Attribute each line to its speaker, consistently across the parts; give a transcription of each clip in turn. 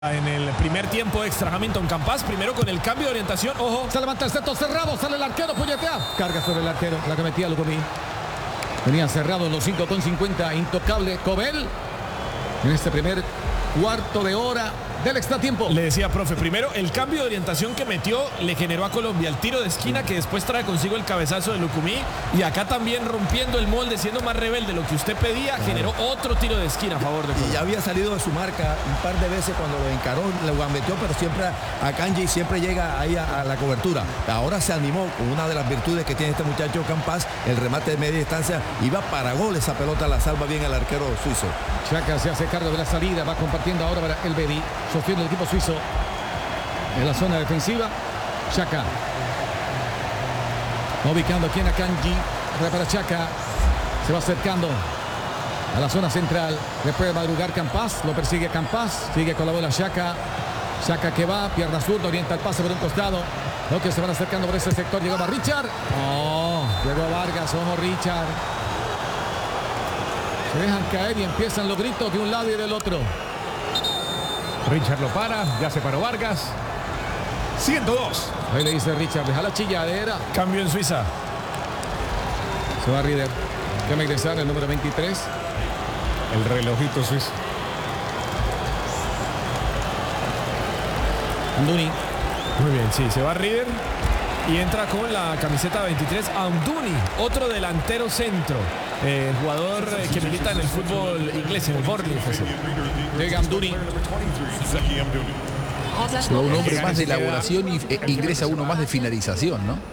Speaker 1: En el primer tiempo extra, Hamilton Campas, primero con el cambio de orientación, ojo.
Speaker 2: Se levanta el centro cerrado, sale el arquero, puñetea. Carga sobre el arquero, la que metía Lucumí. Venía cerrado en los 5,50, intocable Cobel. En este primer cuarto de hora del extratiempo.
Speaker 1: Le decía, profe, primero el cambio de orientación que metió le generó a Colombia el tiro de esquina que después trae consigo el cabezazo de Lucumí, y acá también rompiendo el molde, siendo más rebelde lo que usted pedía, generó otro tiro de esquina a favor de Colombia.
Speaker 3: Y ya había salido de su marca un par de veces cuando lo encaró, lo gambeteó, pero siempre a Kanji siempre llega ahí a la cobertura. Ahora se animó con una de las virtudes que tiene este muchacho Campas, el remate de media distancia, iba para gol, esa pelota la salva bien el arquero suizo.
Speaker 2: Xhaka se hace cargo de la salida, va compartiendo ahora para el Bedi. Sostiene el equipo suizo en la zona defensiva. Xhaka va ubicando aquí en Akanji. Para Xhaka, se va acercando a la zona central. Le puede madrugar Campas, lo persigue Campas, sigue con la bola Xhaka. Xhaka que va, pierna zurda, orienta el pase por un costado. Lo que se van acercando por ese sector. Llegaba Richard. Oh, llegó Vargas, ojo Richard. Se dejan caer y empiezan los gritos de un lado y del otro.
Speaker 4: Richard lo para, ya se paró Vargas. 102.
Speaker 2: Ahí le dice Richard, deja la chilladera.
Speaker 1: Cambio en Suiza.
Speaker 2: Se va Rieder. Que va a ingresar el número 23.
Speaker 4: El relojito suizo.
Speaker 2: Anduni.
Speaker 1: Muy bien, sí, se va Rieder y entra con la camiseta 23 Amdouni, otro delantero centro. Jugador que milita en el fútbol inglés, en el Bournemouth.
Speaker 2: Llega Amdouni.
Speaker 5: Se va un hombre más de elaboración y ingresa uno más de finalización, ¿no?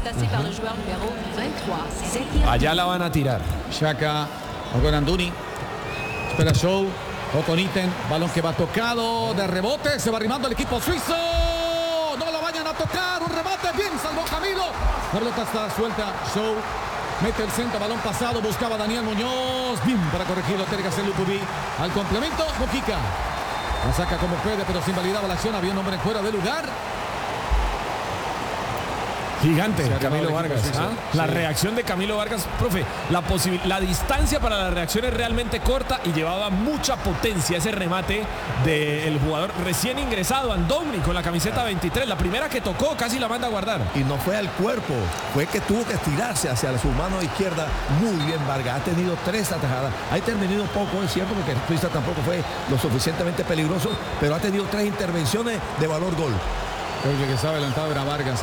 Speaker 1: Allá la van a tirar.
Speaker 2: Xhaka o con Anduni. Espera Show. O con Iten. Balón que va tocado de rebote. Se va arrimando el equipo suizo. No lo vayan a tocar. Un remate. Bien, salvó Camilo. La pelota está suelta. Show. Mete el centro, balón pasado, buscaba Daniel Muñoz. Bien, para corregirlo, tiene que hacer Lucumí. Al complemento, Mojica. La saca como puede, pero se invalidaba la acción. Había un hombre fuera de lugar.
Speaker 1: Gigante, Camilo Vargas. La reacción de Camilo Vargas, profe, la distancia para la reacción es realmente corta y llevaba mucha potencia ese remate del jugador recién ingresado, Andoni, con la camiseta 23. La primera que tocó casi la manda a guardar.
Speaker 3: Y no fue al cuerpo, fue que tuvo que estirarse hacia su mano izquierda. Muy bien Vargas, ha tenido 3 atajadas. Ha intervenido poco, es cierto, porque Suiza tampoco fue lo suficientemente peligroso, pero ha tenido 3 intervenciones de valor gol.
Speaker 2: Creo que estaba adelantado era Vargas,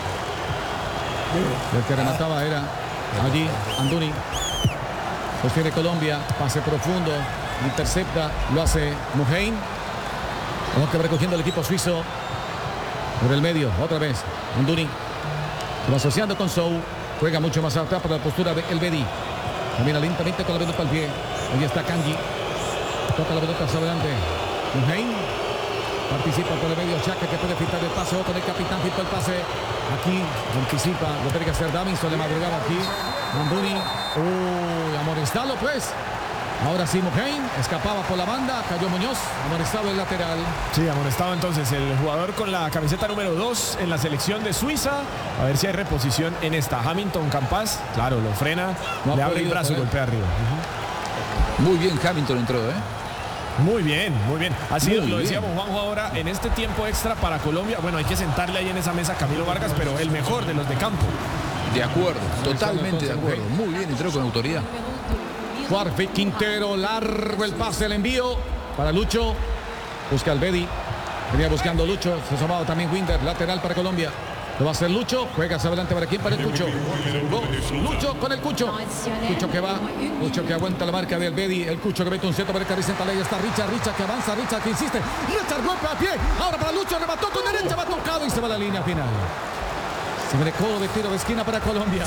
Speaker 2: El que remataba era allí Anduni. Sostiene Colombia, pase profundo, intercepta, lo hace Muheim. Vamos que va recogiendo el equipo suizo por el medio, otra vez Anduni. Se va asociando con Sou, juega mucho más atrás por la postura de El Bedi. Camina lentamente con la pelota al pie. Ahí está Kanji. Toca la pelota hacia adelante. Muheim. Participa por el medio Xhaka, que puede filtrar el pase. Con el capitán filtró el pase. Aquí anticipa. Lo tiene que hacer Davinson. Le madrugaba aquí. Anduni. Uy, amonestado pues. Ahora sí Muheim. Escapaba por la banda. Cayó Muñoz. Amonestado el lateral.
Speaker 1: Sí, amonestado entonces el jugador con la camiseta número 2 en la selección de Suiza. A ver si hay reposición en esta. Hamilton Campas, claro, lo frena. Le abre el brazo y golpea arriba.
Speaker 5: Muy bien Hamilton entró,
Speaker 1: Muy bien, muy bien. Así lo decíamos, Juanjo, ahora en este tiempo extra para Colombia. Bueno, hay que sentarle ahí en esa mesa a Camilo Vargas, pero el mejor de los de campo.
Speaker 5: De acuerdo, totalmente de acuerdo. Muy bien, entró con autoridad.
Speaker 2: Juarfe Quintero, largo el pase, el envío para Lucho. Busca al Bedi. Venía buscando Lucho. Se asomaba también Winder, lateral para Colombia. Lo va a hacer Lucho. Juega hacia adelante para quién, para el Cucho. Lucho con el Cucho. Cucho que va. Cucho que aguanta la marca del Bedi. El Cucho que mete un centro para el carril central. Ahí está Richard. Richard que avanza. Richard que insiste. Richard golpe a pie. Ahora para Lucho. Remató con derecha. Va tocado y se va a la línea final. Se brecó de tiro de esquina para Colombia.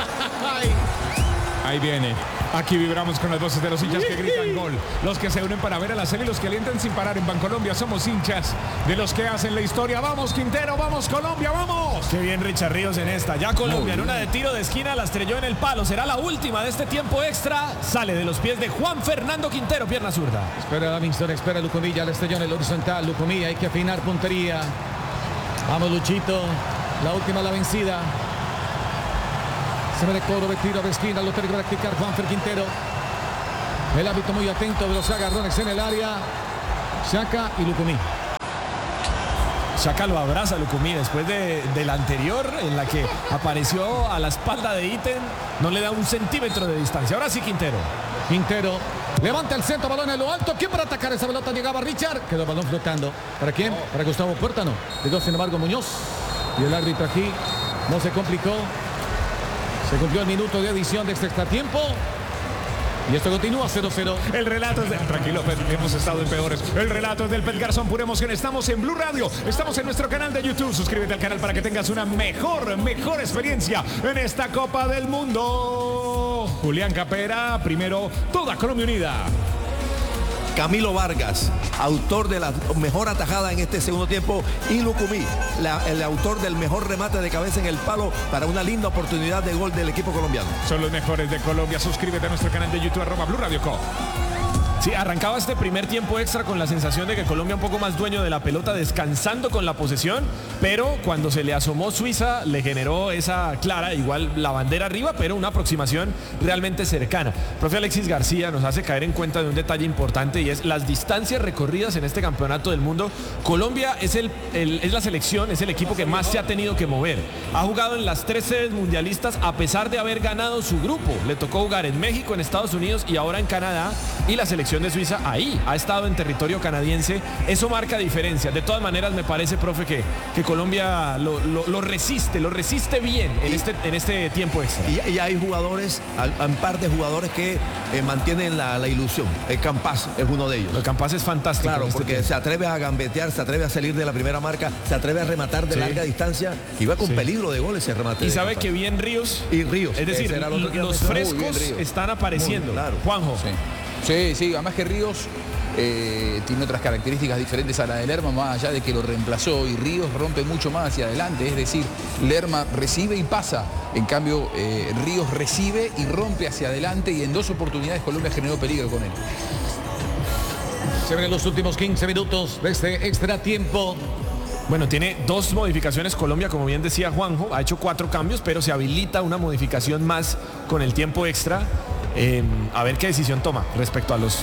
Speaker 4: Ahí viene. Aquí vibramos con las voces de los hinchas que gritan gol. Los que se unen para ver a la serie y los que alientan sin parar en Bancolombia. Somos hinchas de los que hacen la historia. ¡Vamos, Quintero! ¡Vamos, Colombia! ¡Vamos!
Speaker 1: Qué bien Richard Ríos en esta. Ya Colombia en una de tiro de esquina la estrelló en el palo. Será la última de este tiempo extra. Sale de los pies de Juan Fernando Quintero, pierna zurda.
Speaker 2: Espera Davinson, espera Lucumí. Ya le estrelló en el horizontal. Lucumí, hay que afinar puntería. Vamos Luchito. La última la vencida. Se me decoro de tiro de esquina, lo tiene que practicar Juanfer Quintero. El árbitro muy atento de los agarrones en el área. Xhaka y Lucumí.
Speaker 1: Chaca lo abraza Lucumí después de la anterior en la que apareció a la espalda de Itten, no le da un centímetro de distancia. Ahora sí Quintero.
Speaker 2: Quintero levanta el centro, balón en lo alto. ¿Quién para atacar esa pelota? Llegaba Richard. Quedó el balón flotando. ¿Para quién? Para Gustavo Puerta, no. Llegó sin embargo Muñoz. Y el árbitro aquí no se complicó. Se cumplió el minuto de adición de este extratiempo. Y esto continúa 0-0.
Speaker 4: El relato es de... Tranquilo, Pet, hemos estado en peores. El relato es del Pet Garzón, pura emoción. Estamos en Blue Radio, estamos en nuestro canal de YouTube. Suscríbete al canal para que tengas una mejor experiencia en esta Copa del Mundo. Julián Capera, primero, toda Colombia unida.
Speaker 3: Camilo Vargas, autor de la mejor atajada en este segundo tiempo, y Lucumí, el autor del mejor remate de cabeza en el palo para una linda oportunidad de gol del equipo colombiano.
Speaker 4: Son los mejores de Colombia. Suscríbete a nuestro canal de YouTube, @Blue Radio Co.
Speaker 1: Sí, arrancaba este primer tiempo extra con la sensación de que Colombia un poco más dueño de la pelota, descansando con la posesión, pero cuando se le asomó Suiza le generó esa clara, igual la bandera arriba, pero una aproximación realmente cercana. Profe Alexis García nos hace caer en cuenta de un detalle importante y es las distancias recorridas en este campeonato del mundo. Colombia es la selección, es el equipo que más se ha tenido que mover. Ha jugado en las 3 sedes mundialistas a pesar de haber ganado su grupo. Le tocó jugar en México, en Estados Unidos y ahora en Canadá, y la selección de Suiza ahí ha estado en territorio canadiense. Eso marca diferencia. De todas maneras me parece, profe, que Colombia lo resiste bien en este tiempo extra.
Speaker 3: Y hay jugadores, un par de jugadores que mantienen la ilusión. El Campaz es uno de ellos.
Speaker 1: El Campaz es fantástico.
Speaker 3: Claro, porque se atreve a gambetear, se atreve a salir de la primera marca, se atreve a rematar de larga distancia y va con peligro de gol ese remate.
Speaker 1: Y sabe que bien Ríos.
Speaker 3: Y Ríos.
Speaker 1: Es decir, los frescos están apareciendo.
Speaker 3: Claro.
Speaker 1: Juanjo.
Speaker 5: Sí, además que Ríos tiene otras características diferentes a la de Lerma, más allá de que lo reemplazó, y Ríos rompe mucho más hacia adelante, es decir, Lerma recibe y pasa, en cambio Ríos recibe y rompe hacia adelante, y en 2 oportunidades Colombia generó peligro con él.
Speaker 2: Se ven los últimos 15 minutos de este extra tiempo.
Speaker 1: Bueno, tiene 2 modificaciones Colombia, como bien decía Juanjo, ha hecho 4 cambios, pero se habilita una modificación más con el tiempo extra. A ver qué decisión toma respecto a los